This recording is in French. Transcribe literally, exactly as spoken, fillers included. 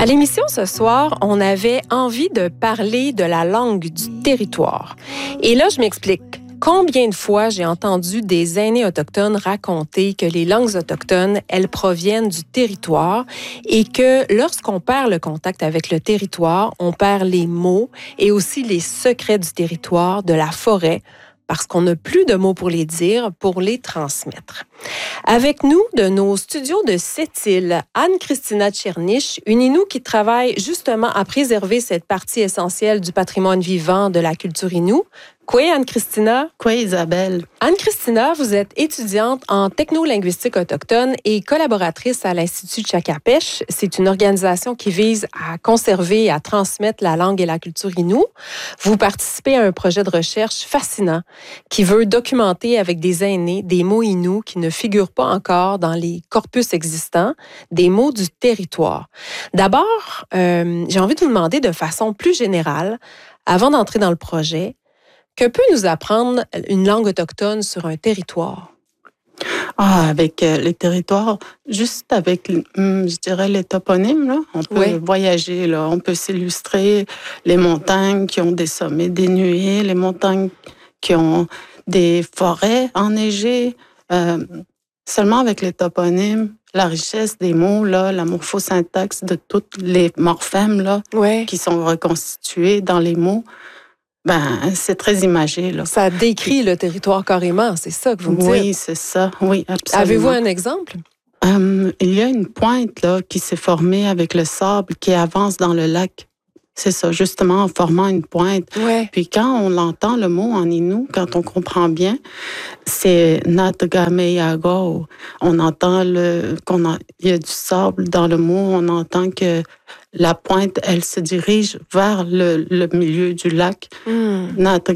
l'émission ce soir, on avait envie de parler de la langue du territoire. Et là, je m'explique. Combien de fois j'ai entendu des aînés autochtones raconter que les langues autochtones, elles proviennent du territoire et que lorsqu'on perd le contact avec le territoire, on perd les mots et aussi les secrets du territoire, de la forêt, parce qu'on n'a plus de mots pour les dire, pour les transmettre. Avec nous, de nos studios de Sept-Îles, Anne-Christina Tchernich, une Inou qui travaille justement à préserver cette partie essentielle du patrimoine vivant de la culture Inou. Quoi, Anne-Christina? Quoi, Isabelle? Anne-Christina, vous êtes étudiante en technolinguistique autochtone et collaboratrice à l'Institut Tchakapèche. C'est une organisation qui vise à conserver et à transmettre la langue et la culture Inou. Vous participez à un projet de recherche fascinant qui veut documenter avec des aînés des mots Inou qui ne figurent pas encore dans les corpus existants, des mots du territoire. D'abord, euh, j'ai envie de vous demander de façon plus générale, avant d'entrer dans le projet, que peut nous apprendre une langue autochtone sur un territoire? Ah, avec euh, les territoires, juste avec, hum, je dirais, les toponymes, là, on peut Oui. voyager, là, on peut s'illustrer les montagnes qui ont des sommets dénués, les montagnes qui ont des forêts enneigées. Euh, seulement avec les toponymes, la richesse des mots, là, la morphosyntaxe de toutes les morphèmes là, Oui. qui sont reconstitués dans les mots, ben, c'est très imagé, là. Ça décrit le territoire carrément, c'est ça que vous me dites? Oui, c'est ça. Oui, absolument. Avez-vous un exemple? Um, il y a une pointe là, qui s'est formée avec le sable qui avance dans le lac. C'est ça, justement, en formant une pointe. Ouais. Puis quand on entend le mot en Innu, quand on comprend bien, c'est Natgameyago. On entend le, qu'on a, il y a du sable dans le mot, on entend que la pointe, elle se dirige vers le, le milieu du lac. Mm.